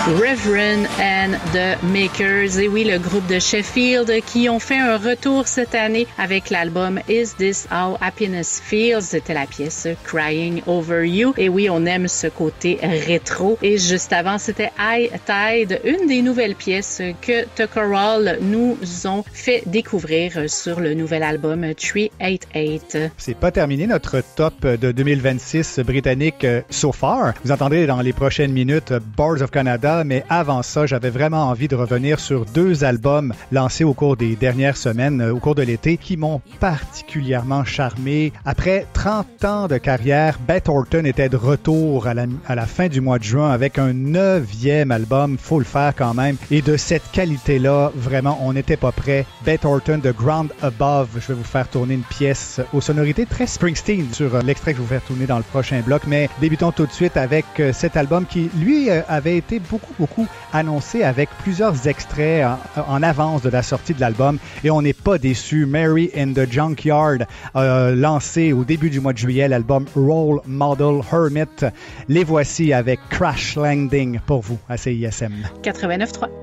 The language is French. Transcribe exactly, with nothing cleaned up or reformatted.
Reverend and the Makers. Et oui, le groupe de Sheffield qui ont fait un retour cette année avec l'album Is This How Happiness Feels? C'était la pièce Crying Over You. Et oui, on aime ce côté rétro. Et juste avant, c'était High Tide, une des nouvelles pièces que Tucker Hall nous ont fait découvrir sur le nouvel album trois cent quatre-vingt-dix-huit. C'est pas terminé notre top de deux mille vingt-six britannique so far. Vous entendrez dans les prochaines minutes Boards of Canada, mais avant ça, j'avais vraiment envie de revenir sur deux albums lancés au cours des dernières semaines, au cours de l'été, qui m'ont particulièrement charmé. Après trente ans de carrière, Beth Orton était de retour à la, à la fin du mois de juin avec un neuvième album, faut le faire quand même, et de cette qualité-là, vraiment, on n'était pas prêt. Beth Orton de Ground Above, je vais vous faire tourner une pièce aux sonorités très Springsteen sur l'extrait que je vais vous faire tourner dans le prochain bloc, mais débutons tout de suite avec cet album qui, lui, avait été beaucoup, beaucoup annoncé avec plusieurs extraits en, en avance de la sortie de l'album, et on n'est pas déçu. Mary in the Junkyard a lancé au début du mois de juillet l'album Role Model Hermit. Les voici avec Crash Landing pour vous à C I S M. quatre-vingt-neuf trois.